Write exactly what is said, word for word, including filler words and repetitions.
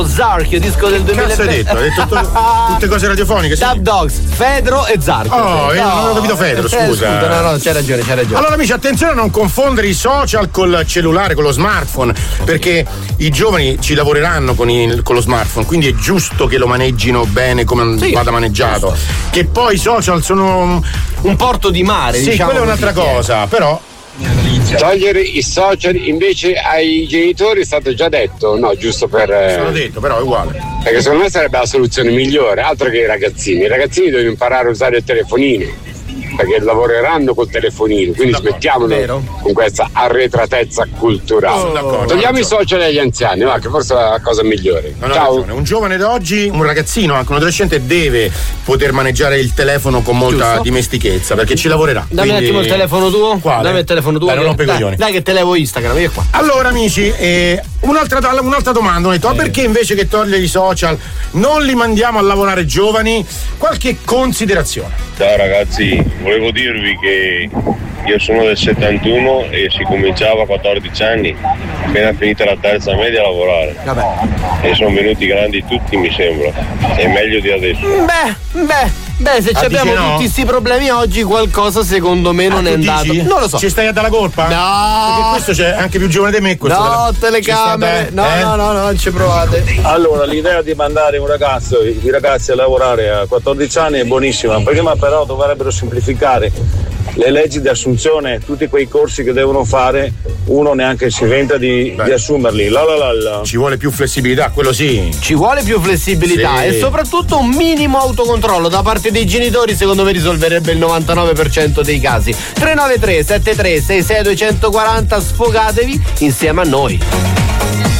Zark, disco del duemilaventi. Cazzo hai detto? Hai detto tu, tutte cose radiofoniche. Dub Dogs, Fedro e Zark. Oh, io no, non ho capito Fedro, scusa. Eh, scusa. No, no, c'hai ragione, c'hai ragione. Allora amici, attenzione a non confondere i social col cellulare, con lo smartphone, perché i giovani ci lavoreranno con, il, con lo smartphone, quindi è giusto che lo maneggino bene come sì, vada maneggiato. Giusto. Che poi i social sono un porto di mare, sì, diciamo. Quella è un'altra cosa, però togliere i social invece ai genitori è stato già detto, no, giusto per. È stato detto, però è uguale. Perché secondo me sarebbe la soluzione migliore, altro che i ragazzini. I ragazzini devono imparare a usare il telefonino, perché lavoreranno col telefonino, quindi smettiamolo con questa arretratezza culturale. Oh, togliamo i social agli anziani, va, che forse è la cosa migliore. Non Ciao. ragione. Un giovane d'oggi, un ragazzino, anche un adolescente, deve poter maneggiare il telefono con molta Giusto. dimestichezza, perché ci lavorerà. Dammi quindi... un attimo il telefono tuo. Quale? Dammi il telefono tuo. Dai, non rompe i coglioni. Dai che te levo Instagram, io qua. Allora amici, eh, un'altra, un'altra domanda, ho detto, eh. ma perché invece che togliere i social non li mandiamo a lavorare giovani? Qualche considerazione. Ciao ragazzi, volevo dirvi che io sono del settantuno e si cominciava a quattordici anni, appena finita la terza media, a lavorare. Vabbè. E sono venuti grandi tutti, mi sembra. È meglio di adesso. Beh, beh. Beh, se ah, abbiamo no? tutti questi problemi oggi, qualcosa secondo me non ah, è andato. Dici? Non lo so. Ci stai a dare la colpa? No. Perché questo c'è anche più giovane di me. Questo no, della... telecamere. No, eh? no, no, no, non ci provate. Allora, l'idea di mandare un ragazzo, i ragazzi a lavorare a quattordici anni è buonissima. Prima però dovrebbero semplificare le leggi di assunzione, tutti quei corsi che devono fare, uno neanche si inventa di, di assumerli. La la la la. Ci vuole più flessibilità, quello sì. Ci vuole più flessibilità sì. E soprattutto un minimo autocontrollo da parte dei genitori, secondo me risolverebbe il novantanove per cento dei casi. tre nove tre sette tre sei sei due quattro zero, sfogatevi insieme a noi.